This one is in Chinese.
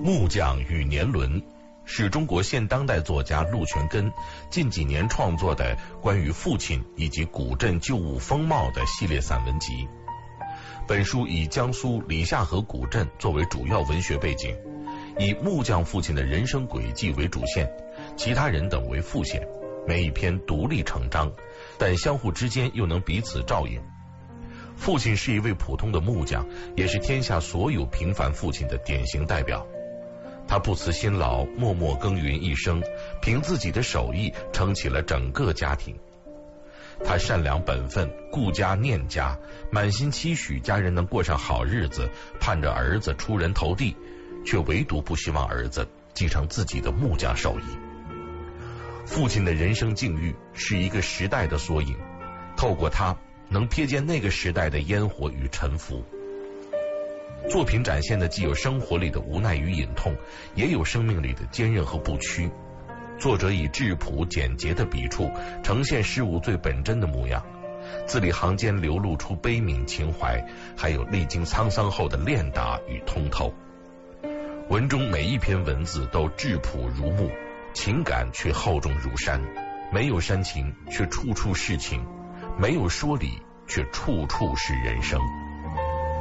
木匠与年轮是中国现当代作家陆全根近几年创作的关于父亲以及古镇旧物风貌的系列散文集。本书以江苏李下河古镇作为主要文学背景，以木匠父亲的人生轨迹为主线，其他人等为副线，每一篇独立成章，但相互之间又能彼此照应。父亲是一位普通的木匠，也是天下所有平凡父亲的典型代表。他不辞辛劳，默默耕耘一生，凭自己的手艺撑起了整个家庭。他善良本分，顾家念家，满心期许家人能过上好日子，盼着儿子出人头地，却唯独不希望儿子继承自己的木匠手艺。父亲的人生境遇是一个时代的缩影，透过他能瞥见那个时代的烟火与沉浮。作品展现的既有生活里的无奈与隐痛，也有生命里的坚韧和不屈。作者以质朴简洁的笔触呈现事物最本真的模样，字里行间流露出悲悯情怀，还有历经沧桑后的练达与通透。文中每一篇文字都质朴如木，情感却厚重如山，没有煽情却处处是情，没有说理却处处是人生。